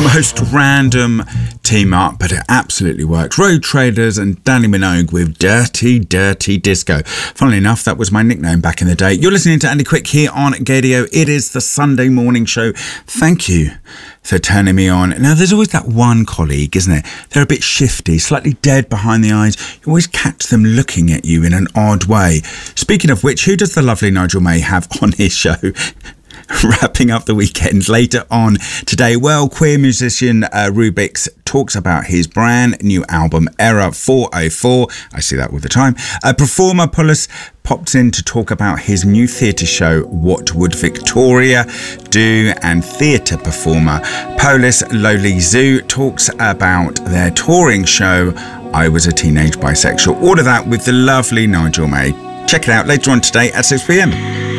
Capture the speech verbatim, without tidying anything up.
Most random team up, but it absolutely worked. Road Traders and Danny Minogue with Dirty Dirty Disco. Funnily enough, that was my nickname back in the day. You're listening to Andy Quick here on Gaydio. It is the Sunday morning show. Thank you for turning me on. Now, there's always that one colleague, isn't it? They're a bit shifty, slightly dead behind the eyes. You always catch them looking at you in an odd way. Speaking of which, who does the lovely Nigel May have on his show? Wrapping up the weekend later on today. Well, queer musician uh, Rubik's talks about his brand new album, Error four oh four. I see that all the time. Uh, performer Pulis popped in to talk about his new theatre show, What Would Victoria Do? And theatre performer Polis Lowly Zoo talks about their touring show, I Was a Teenage Bisexual. All of that with the lovely Nigel May. Check it out later on today at six p.m.